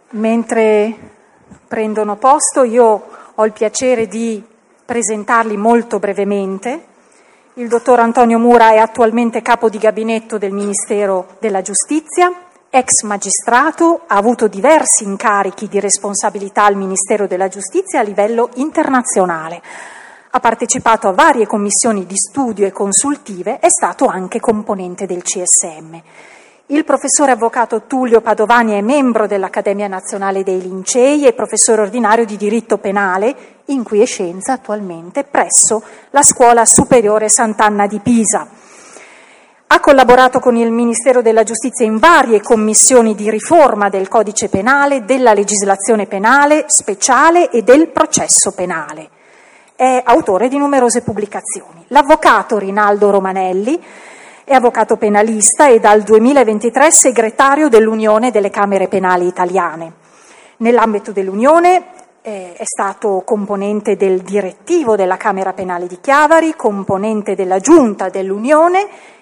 Mentre prendono posto, io ho il piacere di presentarli molto brevemente. Il dottor Antonio Mura è attualmente capo di gabinetto del Ministero della Giustizia, ex magistrato, ha avuto diversi incarichi di responsabilità al Ministero della Giustizia a livello internazionale. Ha partecipato a varie commissioni di studio e consultive, è stato anche componente del CSM. Il professore avvocato Tullio Padovani è membro dell'Accademia Nazionale dei Lincei e professore ordinario di diritto penale, in quiescenza attualmente presso la Scuola Superiore Sant'Anna di Pisa. Ha collaborato con il Ministero della Giustizia in varie commissioni di riforma del Codice Penale, della legislazione penale speciale e del processo penale. È autore di numerose pubblicazioni. L'avvocato Rinaldo Romanelli è avvocato penalista e dal 2023 segretario dell'Unione delle Camere Penali Italiane. Nell'ambito dell'Unione è stato componente del direttivo della Camera Penale di Chiavari, componente della Giunta dell'Unione